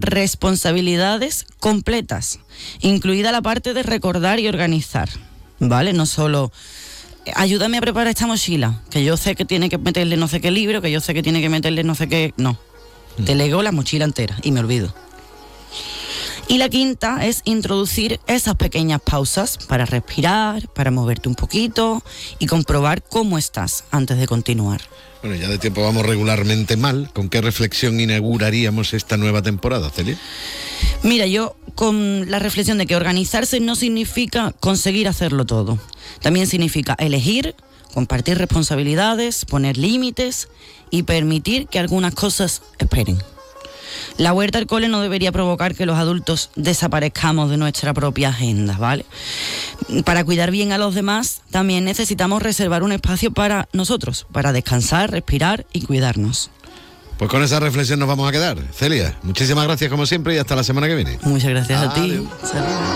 responsabilidades completas, incluida la parte de recordar y organizar, ¿vale? No solo ayúdame a preparar esta mochila, que yo sé que tiene que meterle no sé qué libro, que yo sé que tiene que meterle no sé qué... No, delego la mochila entera y me olvido. Y la quinta es introducir esas pequeñas pausas para respirar, para moverte un poquito y comprobar cómo estás antes de continuar. Bueno, ya de tiempo vamos regularmente mal. ¿Con qué reflexión inauguraríamos esta nueva temporada, Celia? Mira, yo con la reflexión de que organizarse no significa conseguir hacerlo todo. También significa elegir, compartir responsabilidades, poner límites y permitir que algunas cosas esperen. La huerta al cole no debería provocar que los adultos desaparezcamos de nuestra propia agenda, ¿vale? Para cuidar bien a los demás, también necesitamos reservar un espacio para nosotros, para descansar, respirar y cuidarnos. Pues con esa reflexión nos vamos a quedar. Celia, muchísimas gracias como siempre y hasta la semana que viene. Muchas gracias a ti. Adiós. Saludos.